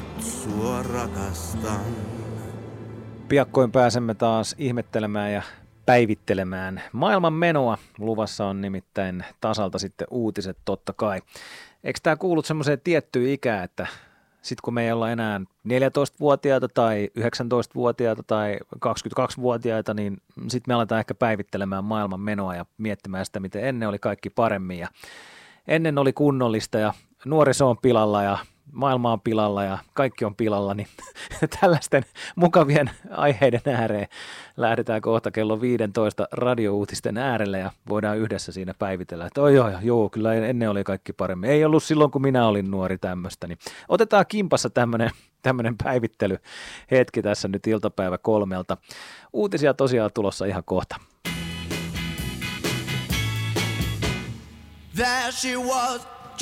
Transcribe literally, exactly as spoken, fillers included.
nyt sua rakastan. Piakkoin pääsemme taas ihmettelemään ja päivittelemään maailman menoa. Luvassa on nimittäin tasalta sitten uutiset totta kai. Eikö tämä kuulu semmoiseen tiettyyn ikään, että sitten kun me ei olla enää neljätoistavuotiaita tai yhdeksäntoistavuotiaita tai kaksikymmentäkaksivuotiaita, niin sitten me aletaan ehkä päivittelemään maailman menoa ja miettimään sitä, miten ennen oli kaikki paremmin ja ennen oli kunnollista ja nuoriso on pilalla ja maailma on pilalla ja kaikki on pilalla, niin tällaisten mukavien aiheiden ääreen lähdetään kohta kello viisitoista radiouutisten äärelle ja voidaan yhdessä siinä päivitellä, että oi joo, joo, kyllä ennen oli kaikki paremmin. Ei ollut silloin, kun minä olin nuori tämmöistä, niin otetaan kimpassa tämmöinen tämmöinen päivittelyhetki tässä nyt iltapäivä kolmelta. Uutisia tosiaan tulossa ihan kohta. There she was,